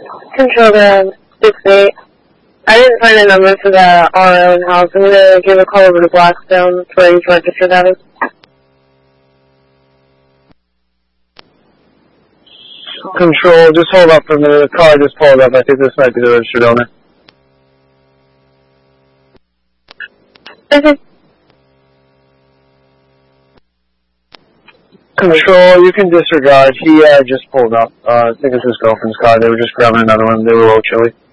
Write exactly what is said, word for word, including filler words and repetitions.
Control to six eight. I didn't find a number for the R O in house. I'm going to give a call over to Blackstone for each register that is. Control, just hold up for a minute. The car just pulled up. I think this might be the registered owner. Okay. Control, you can disregard. He uh, just pulled up. Uh, I think it's his girlfriend's car. They were just grabbing another one. They were a little chilly.